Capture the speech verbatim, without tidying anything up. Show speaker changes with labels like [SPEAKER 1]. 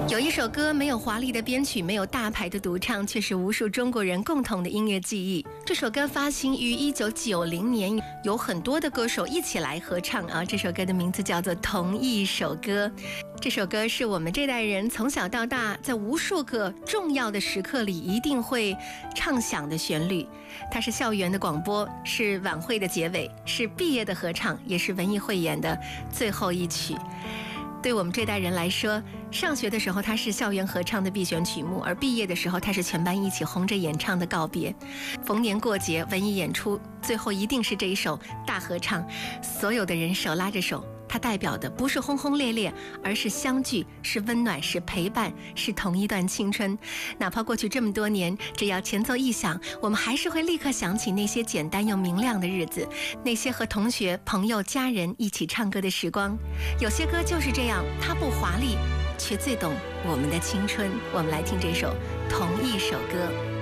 [SPEAKER 1] 有一首歌没有华丽的编曲，没有大牌的独唱，却是无数中国人共同的音乐记忆。这首歌发行于一九九零年，有很多的歌手一起来合唱啊。这首歌的名字叫做《同一首歌》。这首歌是我们这代人从小到大在无数个重要的时刻里一定会唱响的旋律。它是校园的广播，是晚会的结尾，是毕业的合唱，也是文艺汇演的最后一曲。对我们这代人来说，上学的时候它是校园合唱的必选曲目，而毕业的时候它是全班一起红着演唱的告别。逢年过节文艺演出，最后一定是这一首大合唱，所有的人手拉着手，它代表的不是轰轰烈烈，而是相聚，是温暖，是陪伴，是同一段青春。哪怕过去这么多年，只要前奏一响，我们还是会立刻想起那些简单又明亮的日子，那些和同学朋友家人一起唱歌的时光。有些歌就是这样，它不华丽，却最懂我们的青春。我们来听这首《同一首歌》。